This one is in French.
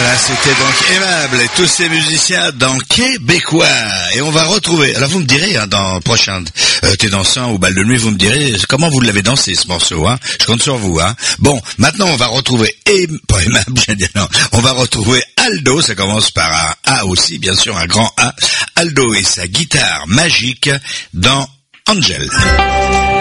Voilà, c'était donc Aimable et tous ces musiciens dans Québécois. Et on va retrouver, alors vous me direz, hein, dans le prochain T'es dansant ou Bal de nuit, vous me direz comment vous l'avez dansé ce morceau, hein. Je compte sur vous, hein. Bon, maintenant on va retrouver, pas Aimable, j'ai dit non, on va retrouver Aldo, ça commence par un A aussi, bien sûr, un grand A. Aldo et sa guitare magique dans Angel.